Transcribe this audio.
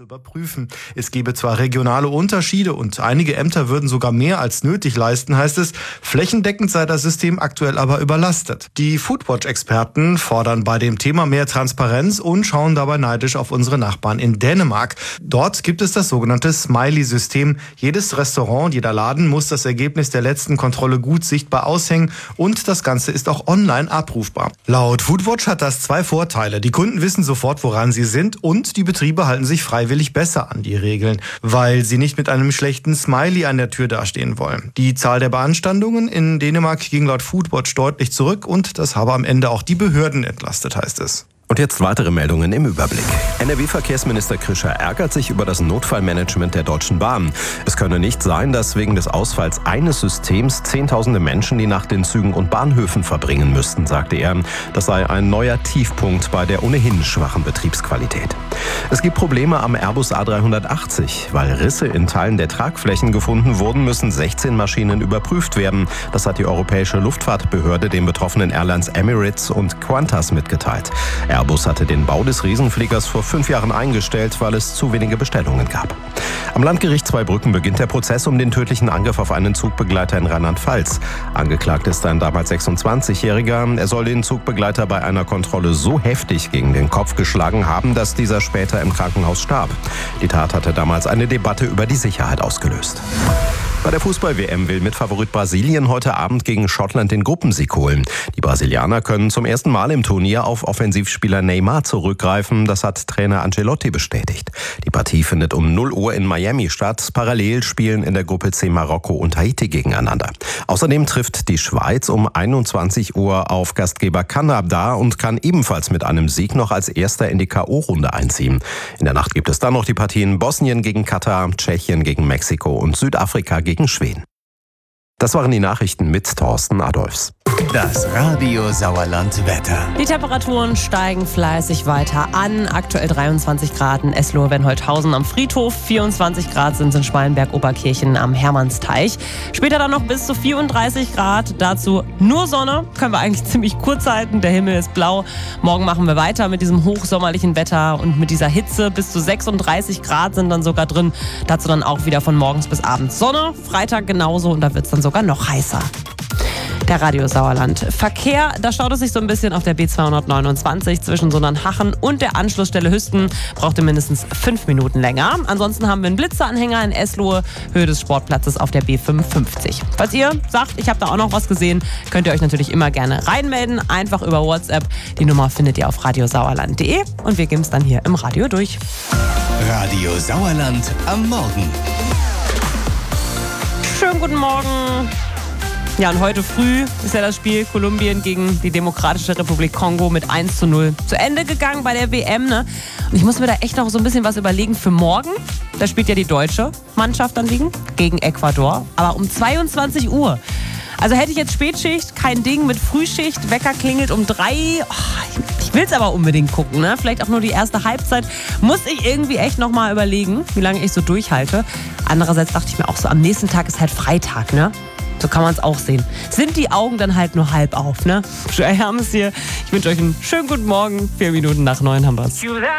zu überprüfen. Es gebe zwar regionale Unterschiede und einige Ämter würden sogar mehr als nötig leisten, heißt es. Flächendeckend sei das System aktuell aber überlastet. Die Foodwatch-Experten fordern bei dem Thema mehr Transparenz und schauen dabei neidisch auf unsere Nachbarn in Dänemark. Dort gibt es das sogenannte Smiley-System. Jedes Restaurant, jeder Laden muss das Ergebnis der letzten Kontrolle gut sichtbar aushängen und das Ganze ist auch online abrufbar. Laut Foodwatch hat das zwei Vorteile. Die Kunden wissen sofort, woran sie sind und die Betriebe halten sich freiwillig besser an die Regeln, weil sie nicht mit einem schlechten Smiley an der Tür dastehen wollen. Die Zahl der Beanstandungen in Dänemark ging laut Foodwatch deutlich zurück und das habe am Ende auch die Behörden entlastet, heißt es. Und jetzt weitere Meldungen im Überblick. NRW-Verkehrsminister Krischer ärgert sich über das Notfallmanagement der Deutschen Bahn. Es könne nicht sein, dass wegen des Ausfalls eines Systems Zehntausende Menschen die Nacht in Zügen und Bahnhöfen verbringen müssten, sagte er. Das sei ein neuer Tiefpunkt bei der ohnehin schwachen Betriebsqualität. Es gibt Probleme am Airbus A380. Weil Risse in Teilen der Tragflächen gefunden wurden, müssen 16 Maschinen überprüft werden. Das hat die Europäische Luftfahrtbehörde den betroffenen Airlines Emirates und Qantas mitgeteilt. Airbus hatte den Bau des Riesenfliegers vor 5 Jahren eingestellt, weil es zu wenige Bestellungen gab. Am Landgericht Zweibrücken beginnt der Prozess um den tödlichen Angriff auf einen Zugbegleiter in Rheinland-Pfalz. Angeklagt ist ein damals 26-Jähriger. Er soll den Zugbegleiter bei einer Kontrolle so heftig gegen den Kopf geschlagen haben, dass dieser später im Krankenhaus starb. Die Tat hatte damals eine Debatte über die Sicherheit ausgelöst. Bei der Fußball-WM will Mitfavorit Brasilien heute Abend gegen Schottland den Gruppensieg holen. Die Brasilianer können zum ersten Mal im Turnier auf Offensivspieler Neymar zurückgreifen. Das hat Trainer Ancelotti bestätigt. Die Partie findet um 0 Uhr in Miami statt. Parallel spielen in der Gruppe C Marokko und Haiti gegeneinander. Außerdem trifft die Schweiz um 21 Uhr auf Gastgeber Kanada und kann ebenfalls mit einem Sieg noch als Erster in die K.O.-Runde einziehen. In der Nacht gibt es dann noch die Partien Bosnien gegen Katar, Tschechien gegen Mexiko und Südafrika gegen Schweden. Das waren die Nachrichten mit Thorsten Adolfs. Das Radio Sauerland Wetter. Die Temperaturen steigen fleißig weiter an. Aktuell 23 Grad in Eslohe-Wenholthausen am Friedhof. 24 Grad sind es in Schmalenberg-Oberkirchen am Hermannsteich. Später dann noch bis zu 34 Grad. Dazu nur Sonne. Können wir eigentlich ziemlich kurz halten. Der Himmel ist blau. Morgen machen wir weiter mit diesem hochsommerlichen Wetter und mit dieser Hitze. Bis zu 36 Grad sind dann sogar drin. Dazu dann auch wieder von morgens bis abends Sonne. Freitag genauso und da wird es dann sogar noch heißer. Der Radio Sauerland. Verkehr, da staut es sich so ein bisschen auf der B229 zwischen Sondernhachen und der Anschlussstelle Hüsten. Braucht ihr mindestens 5 Minuten länger. Ansonsten haben wir einen Blitzeranhänger in Eslohe, Höhe des Sportplatzes auf der B55. Falls ihr sagt, ich habe da auch noch was gesehen, könnt ihr euch natürlich immer gerne reinmelden. Einfach über WhatsApp. Die Nummer findet ihr auf radiosauerland.de und wir geben es dann hier im Radio durch. Radio Sauerland am Morgen. Schönen guten Morgen. Ja, und heute früh ist ja das Spiel Kolumbien gegen die Demokratische Republik Kongo mit 1:0 zu Ende gegangen bei der WM. Ne? Und ich muss mir da echt noch so ein bisschen was überlegen für morgen. Da spielt ja die deutsche Mannschaft dann gegen Ecuador, aber um 22 Uhr. Also hätte ich jetzt Spätschicht, kein Ding mit Frühschicht, Wecker klingelt um 3. Oh, ich will es aber unbedingt gucken, ne? Vielleicht auch nur die erste Halbzeit. Muss ich irgendwie echt nochmal überlegen, wie lange ich so durchhalte. Andererseits dachte ich mir auch so, am nächsten Tag ist halt Freitag, ne? So kann man es auch sehen. Sind die Augen dann halt nur halb auf, ne? Joey Hermes hier. Ich wünsche euch einen schönen guten Morgen. 4 Minuten nach 9 haben wir's.